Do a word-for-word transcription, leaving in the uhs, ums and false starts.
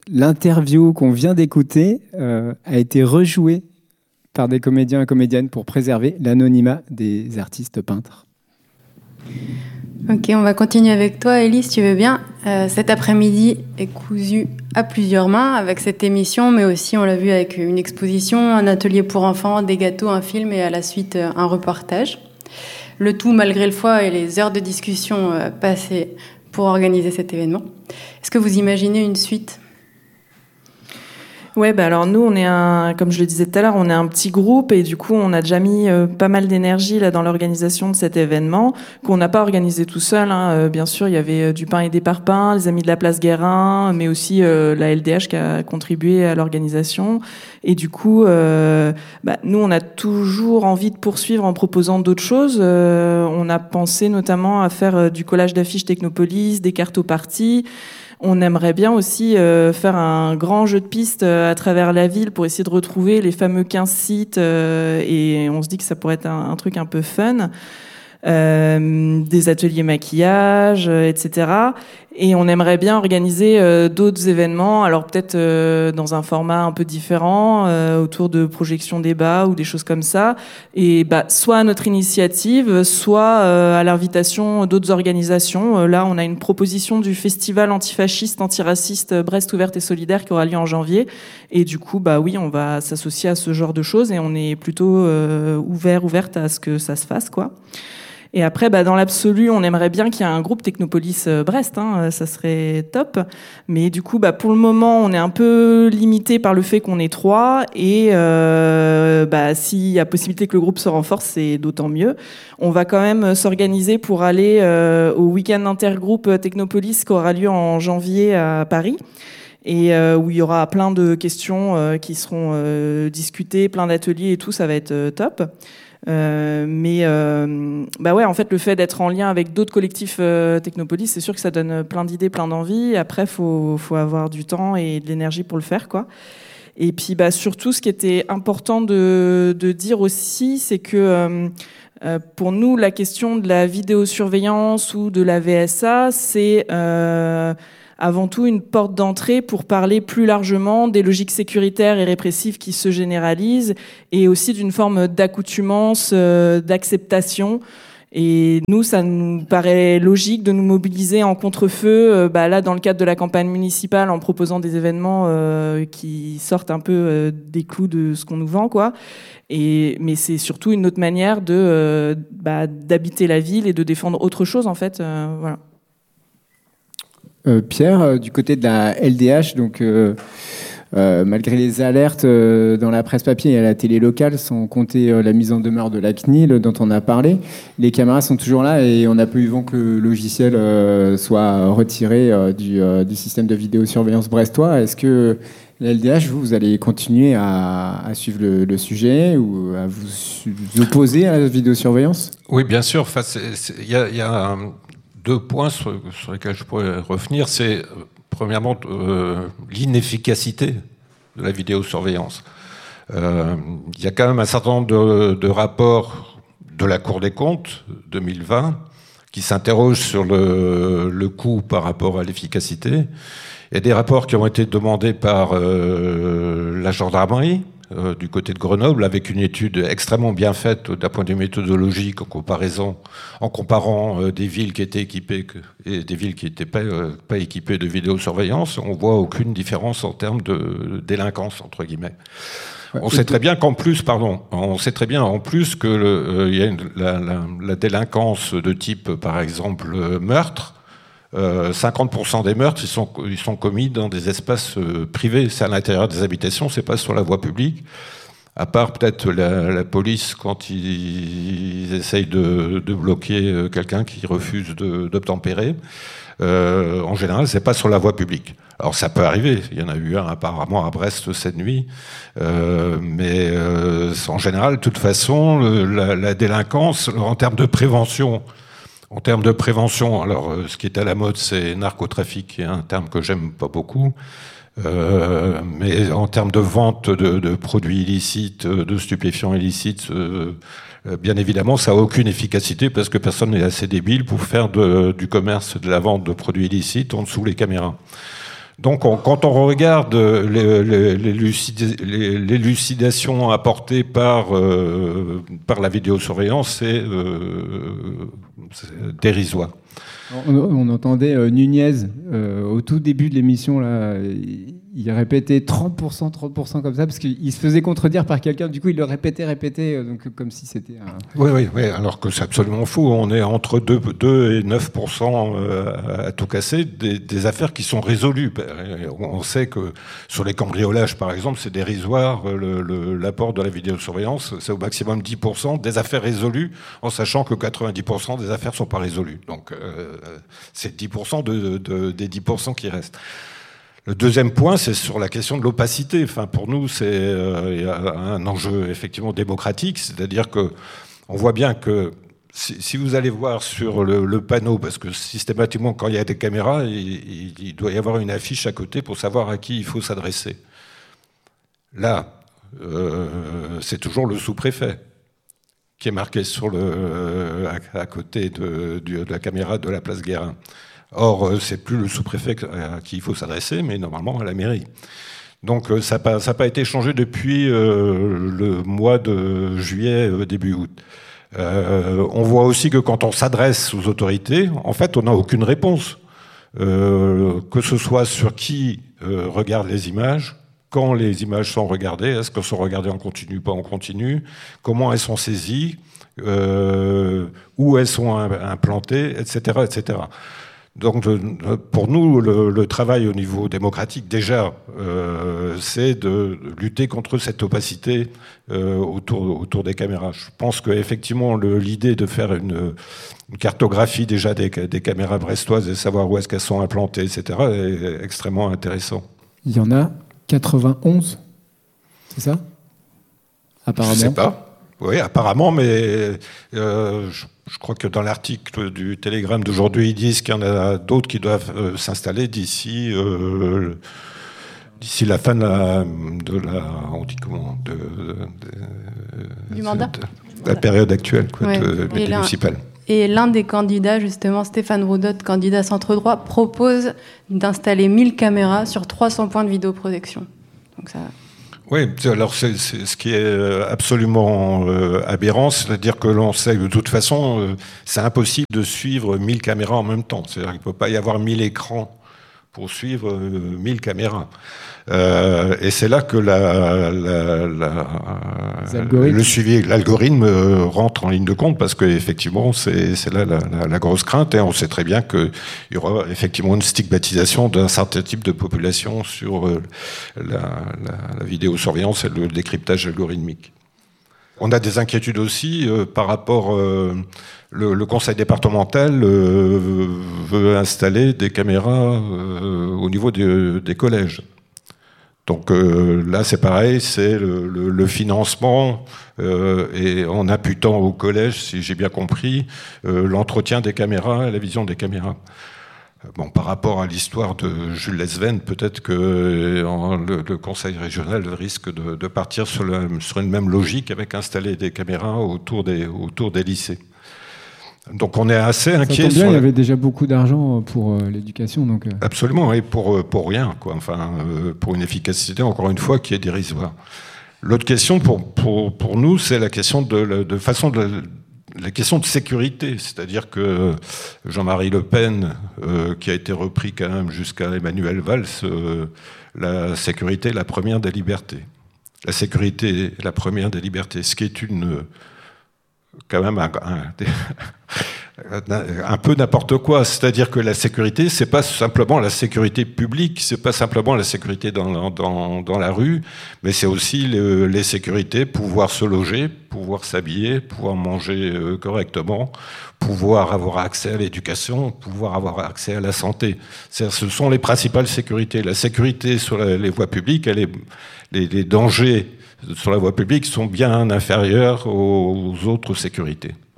l'interview qu'on vient d'écouter euh, a été rejouée par des comédiens et comédiennes pour préserver l'anonymat des artistes peintres. Ok, on va continuer avec toi, Ellie, si tu veux bien. Euh, cet après-midi est cousu à plusieurs mains avec cette émission, mais aussi, on l'a vu, avec une exposition, un atelier pour enfants, des gâteaux, un film et à la suite un reportage. Le tout malgré le foie et les heures de discussion euh, passées pour organiser cet événement. Est-ce que vous imaginez une suite ? Ouais, bah alors nous, on est un, comme je le disais tout à l'heure, on est un petit groupe et du coup, on a déjà mis euh, pas mal d'énergie là dans l'organisation de cet événement qu'on n'a pas organisé tout seul. Hein. Euh, bien sûr, il y avait euh, du pain et des parpaings, les Amis de la Place Guérin, mais aussi euh, la L D H qui a contribué à l'organisation. Et du coup, euh, bah, nous, on a toujours envie de poursuivre en proposant d'autres choses. Euh, on a pensé notamment à faire euh, du collage d'affiches Technopolis, des cartes aux parties. On aimerait bien aussi euh, faire un grand jeu de pistes euh, à travers la ville pour essayer de retrouver les fameux quinze sites euh, et on se dit que ça pourrait être un, un truc un peu fun. Euh, des ateliers maquillage, euh, et cetera. Et on aimerait bien organiser euh, d'autres événements, alors peut-être euh, dans un format un peu différent, euh, autour de projections débats ou des choses comme ça. Et bah, soit à notre initiative, soit euh, à l'invitation d'autres organisations. Euh, là, on a une proposition du festival antifasciste, antiraciste Brest ouverte et solidaire qui aura lieu en janvier. Et du coup, bah oui, on va s'associer à ce genre de choses et on est plutôt euh, ouvert, ouverte à ce que ça se fasse, quoi. Et après, bah, dans l'absolu, on aimerait bien qu'il y ait un groupe Technopolis Brest, hein, ça serait top. Mais du coup, bah, pour le moment, on est un peu limité par le fait qu'on est trois. Et euh, bah, s'il y a possibilité que le groupe se renforce, c'est d'autant mieux. On va quand même s'organiser pour aller euh, au week-end intergroupe Technopolis qui aura lieu en janvier à Paris. Et euh, où il y aura plein de questions euh, qui seront euh, discutées, plein d'ateliers et tout, ça va être euh, top. Euh, mais euh, bah ouais, en fait, le fait d'être en lien avec d'autres collectifs euh, Technopolis, c'est sûr que ça donne plein d'idées, plein d'envies. Après, faut faut avoir du temps et de l'énergie pour le faire, quoi. Et puis, bah surtout, ce qui était important de de dire aussi, c'est que euh, euh, pour nous, la question de la vidéosurveillance ou de la V S A, c'est euh, avant tout une porte d'entrée pour parler plus largement des logiques sécuritaires et répressives qui se généralisent et aussi d'une forme d'accoutumance, euh, d'acceptation. Et nous, ça nous paraît logique de nous mobiliser en contre-feu, euh, bah là, dans le cadre de la campagne municipale, en proposant des événements euh, qui sortent un peu euh, des clous de ce qu'on nous vend, quoi. Et, mais c'est surtout une autre manière de, euh, bah, d'habiter la ville et de défendre autre chose, en fait. Euh, voilà. Euh, Pierre, euh, du côté de la L D H, donc euh, euh, malgré les alertes euh, dans la presse papier et à la télé locale, sans compter euh, la mise en demeure de la C N I L dont on a parlé, les caméras sont toujours là et on n'a pas eu vent que le logiciel euh, soit retiré euh, du, euh, du système de vidéosurveillance brestois. Est-ce que la L D H, vous, vous allez continuer à, à suivre le, le sujet ou à vous, vous opposer à la vidéosurveillance ? Oui, bien sûr. Enfin, il y a, y a un... Deux points sur, sur lesquels je pourrais revenir, c'est euh, premièrement euh, l'inefficacité de la vidéosurveillance. Euh, il y a quand même un certain nombre de, de rapports de la Cour des comptes deux mille vingt qui s'interrogent sur le, le coût par rapport à l'efficacité. Il y a des rapports qui ont été demandés par euh, la gendarmerie, Euh, du côté de Grenoble, avec une étude extrêmement bien faite d'un point de vue méthodologique en comparaison, en comparant euh, des villes qui étaient équipées que, et des villes qui n'étaient pas, euh, pas équipées de vidéosurveillance. On voit aucune différence en termes de délinquance, entre guillemets. Ouais, on sait très bien qu'en plus, pardon, on sait très bien en plus que le, euh, y a une, la, la, la délinquance de type, par exemple, euh, meurtre. Euh, cinquante pour cent des meurtres, ils sont, ils sont commis dans des espaces euh, privés. C'est à l'intérieur des habitations, c'est pas sur la voie publique. À part peut-être la, la police quand ils, ils essayent de, de bloquer quelqu'un qui refuse de, d'obtempérer. Euh, en général, c'est pas sur la voie publique. Alors ça peut arriver. Il y en a eu un apparemment à Brest cette nuit, euh, mais euh, en général, de toute façon, le, la, la délinquance, en termes de prévention. En termes de prévention, alors euh, ce qui est à la mode, c'est narcotrafic, qui est un terme que j'aime pas beaucoup. Euh, mais en termes de vente de, de produits illicites, de stupéfiants illicites, euh, bien évidemment, ça n'a aucune efficacité parce que personne n'est assez débile pour faire de, du commerce, de la vente de produits illicites en dessous les caméras. Donc, on, quand on regarde les, les, les, lucid, les, les lucidations apportées par, euh, par la vidéosurveillance, c'est, euh, c'est dérisoire. On, on entendait euh, Nunez euh, au tout début de l'émission, là, il répétait trente pour cent, trente pour cent comme ça, parce qu'il se faisait contredire par quelqu'un, du coup il le répétait, répétait, euh, donc, comme si c'était un... Oui, oui, oui, alors que c'est absolument faux. On est entre deux et neuf pour cent euh, à tout casser, des, des affaires qui sont résolues. On sait que sur les cambriolages, par exemple, c'est dérisoire, le, le, l'apport de la vidéosurveillance, c'est au maximum dix pour cent des affaires résolues, en sachant que quatre-vingt-dix pour cent des affaires ne sont pas résolues. Donc euh, c'est dix pour cent de, de, des dix pour cent qui restent. Le deuxième point, c'est sur la question de l'opacité. Enfin, pour nous, c'est euh, un enjeu effectivement démocratique, c'est-à-dire que on voit bien que si, si vous allez voir sur le, le panneau, parce que systématiquement, quand il y a des caméras, il, il doit y avoir une affiche à côté pour savoir à qui il faut s'adresser. Là, euh, c'est toujours le sous-préfet qui est marqué sur le, à, à côté de, de la caméra de la place Guérin. Or, c'est plus le sous-préfet à qui il faut s'adresser, mais normalement à la mairie. Donc, ça n'a pas, pas été changé depuis euh, le mois de juillet, début août. Euh, on voit aussi que quand on s'adresse aux autorités, en fait, on n'a aucune réponse. Euh, que ce soit sur qui euh, regarde les images, quand les images sont regardées, est-ce qu'elles sont regardées en continu, pas en continu, comment elles sont saisies, euh, où elles sont implantées, et cetera, et cetera. Donc, pour nous, le, le travail au niveau démocratique, déjà, euh, c'est de lutter contre cette opacité euh, autour, autour des caméras. Je pense qu'effectivement, l'idée de faire une, une cartographie déjà des, des caméras brestoises et savoir où est-ce qu'elles sont implantées, et cetera, est extrêmement intéressant. Il y en a quatre-vingt-onze, c'est ça? Apparemment. Je ne sais pas. Oui, apparemment, mais euh, je, je crois que dans l'article du Télégramme d'aujourd'hui, ils disent qu'il y en a d'autres qui doivent euh, s'installer d'ici euh, d'ici la fin de la, de la on dit comment, de, de, du mandat, de, de la période actuelle, quoi, ouais. de, de municipale. Et l'un des candidats, justement, Stéphane Roudot, candidat centre-droit, propose d'installer mille caméras sur trois cents points de vidéoprotection. Donc ça... Oui, alors c'est, c'est ce qui est absolument euh, aberrant, c'est-à-dire que l'on sait de toute façon, euh, c'est impossible de suivre mille caméras en même temps. C'est-à-dire qu'il ne peut pas y avoir mille écrans pour suivre euh, mille caméras. Euh, et c'est là que la, la, la, le suivi, l'algorithme euh, rentre en ligne de compte, parce qu'effectivement, c'est, c'est là la, la, la grosse crainte, et on sait très bien qu'il y aura effectivement une stigmatisation d'un certain type de population sur euh, la, la, la vidéosurveillance et le décryptage algorithmique. On a des inquiétudes aussi euh, par rapport... Euh, le, le conseil départemental euh, veut installer des caméras euh, au niveau de, des collèges. Donc euh, là, c'est pareil, c'est le, le, le financement euh, et en imputant au collège, si j'ai bien compris, euh, l'entretien des caméras et la vision des caméras. Bon, par rapport à l'histoire de Jules Lesven, peut-être que euh, le, le conseil régional risque de, de partir sur, le, sur une même logique avec installer des caméras autour des, autour des lycées. Donc on est assez inquiet. Bien, il y avait déjà beaucoup d'argent pour euh, l'éducation, donc. Euh... Absolument, et pour pour rien, quoi. Enfin, euh, pour une efficacité encore une fois qui est dérisoire. L'autre question pour pour pour nous, c'est la question de de façon de la question de sécurité, c'est-à-dire que Jean-Marie Le Pen, euh, qui a été repris quand même jusqu'à Emmanuel Valls, euh, la sécurité est la première des libertés. La sécurité est la première des libertés, ce qui est une quand même un, un, un peu n'importe quoi. C'est-à-dire que la sécurité, c'est pas simplement la sécurité publique, c'est pas simplement la sécurité dans, dans, dans la rue, mais c'est aussi le, les sécurités, pouvoir se loger, pouvoir s'habiller, pouvoir manger euh, correctement, pouvoir avoir accès à l'éducation, pouvoir avoir accès à la santé. C'est-à-dire, ce sont les principales sécurités. La sécurité sur la, les voies publiques, elle est, les, les dangers sur la voie publique sont bien inférieurs aux autres sécurités.